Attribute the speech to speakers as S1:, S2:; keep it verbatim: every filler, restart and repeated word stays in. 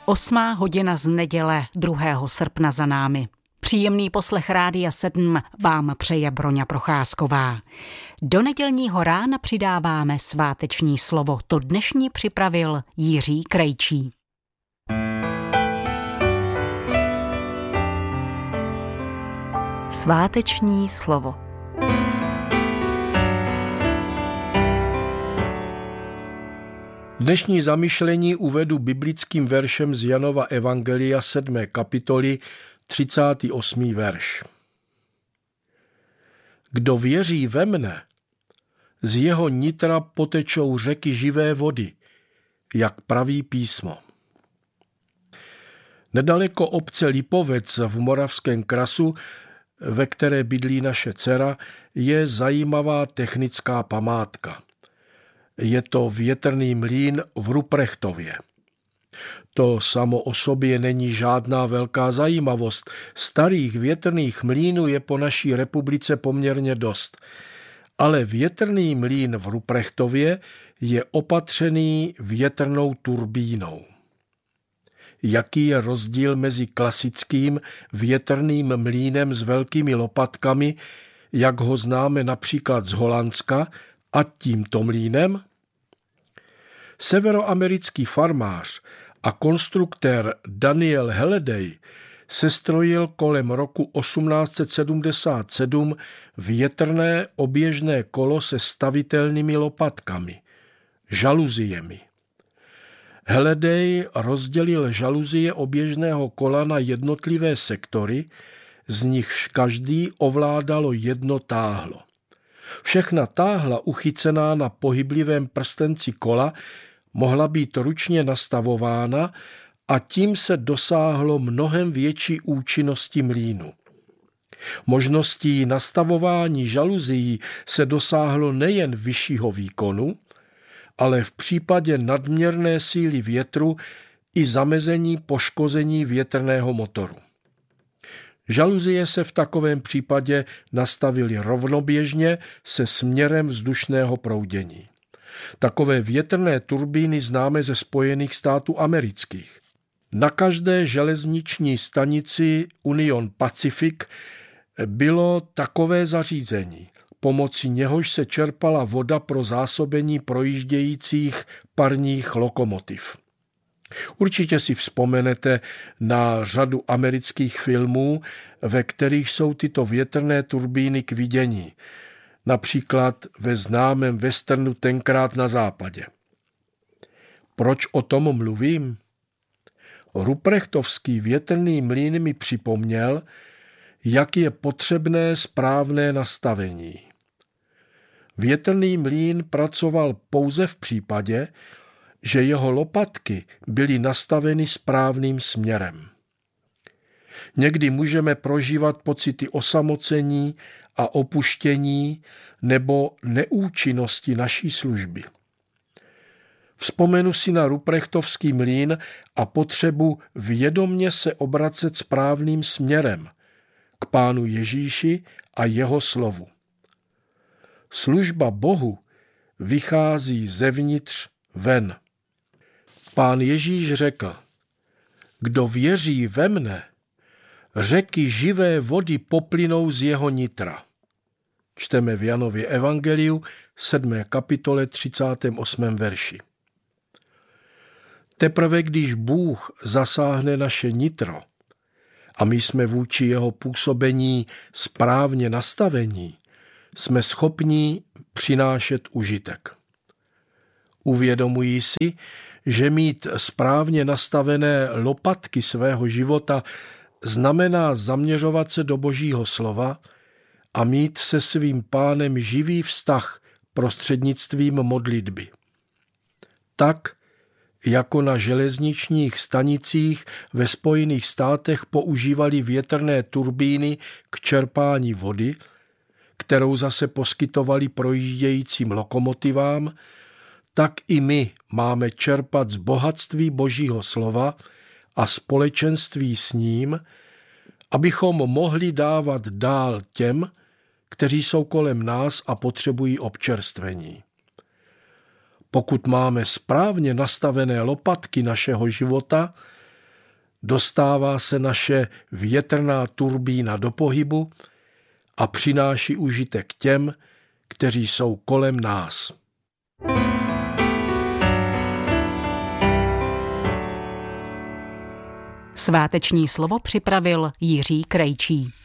S1: Osmá hodina z neděle druhého srpna za námi. Příjemný poslech Rádia sedm vám přeje Broňa Procházková. Do nedělního rána přidáváme sváteční slovo. To dnešní připravil Jiří Krejčí. Sváteční slovo.
S2: Dnešní zamyšlení uvedu biblickým veršem z Janova evangelia sedmé kapitoly třicátý osmý verš. Kdo věří ve mne, z jeho nitra potečou řeky živé vody, jak praví písmo. Nedaleko obce Lipovec v Moravském krasu, ve které bydlí naše dcera, je zajímavá technická památka. Je to větrný mlýn v Ruprechtově. To samo o sobě není žádná velká zajímavost. Starých větrných mlýnů je po naší republice poměrně dost. Ale větrný mlýn v Ruprechtově je opatřený větrnou turbínou. Jaký je rozdíl mezi klasickým větrným mlýnem s velkými lopatkami, jak ho známe například z Holandska, a tímto mlýnem? Severoamerický farmář a konstruktér Daniel Halliday sestrojil kolem roku osmnáct set sedmdesát sedm větrné oběžné kolo se stavitelnými lopatkami, žaluziemi. Halliday rozdělil žaluzie oběžného kola na jednotlivé sektory, z nichž každý ovládalo jedno táhlo. Všechna táhla uchycená na pohyblivém prstenci kola mohla být ručně nastavována a tím se dosáhlo mnohem větší účinnosti mlýnu. Možností nastavování žaluzií se dosáhlo nejen vyššího výkonu, ale v případě nadměrné síly větru i zamezení poškození větrného motoru. Žaluzie se v takovém případě nastavily rovnoběžně se směrem vzdušného proudění. Takové větrné turbíny známe ze Spojených států amerických. Na každé železniční stanici Union Pacific bylo takové zařízení, pomocí něhož se čerpala voda pro zásobení projíždějících parních lokomotiv. Určitě si vzpomenete na řadu amerických filmů, ve kterých jsou tyto větrné turbíny k vidění. Například ve známém westernu Tenkrát na západě. Proč o tom mluvím? Ruprechtovský větrný mlýn mi připomněl, jak je potřebné správné nastavení. Větrný mlýn pracoval pouze v případě, že jeho lopatky byly nastaveny správným směrem. Někdy můžeme prožívat pocity osamocení a opuštění nebo neúčinnosti naší služby. Vzpomenu si na Ruprechtovský mlýn a potřebu vědomně se obracet správným směrem k Pánu Ježíši a jeho slovu. Služba Bohu vychází zevnitř ven. Pán Ježíš řekl, kdo věří ve mne, řeky živé vody poplynou z jeho nitra. Čteme v Janově evangeliu sedmé kapitole třicátém osmém verši. Teprve když Bůh zasáhne naše nitro a my jsme vůči jeho působení správně nastavení, jsme schopni přinášet užitek. Uvědomují si, že mít správně nastavené lopatky svého života znamená zaměřovat se do Božího slova a mít se svým Pánem živý vztah prostřednictvím modlitby. Tak, jako na železničních stanicích ve Spojených státech používali větrné turbíny k čerpání vody, kterou zase poskytovali projíždějícím lokomotivám, tak i my máme čerpat z bohatství Božího slova a společenství s ním, abychom mohli dávat dál těm, kteří jsou kolem nás a potřebují občerstvení. Pokud máme správně nastavené lopatky našeho života, dostává se naše větrná turbína do pohybu a přináší užitek těm, kteří jsou kolem nás.
S1: Sváteční slovo připravil Jiří Krejčí.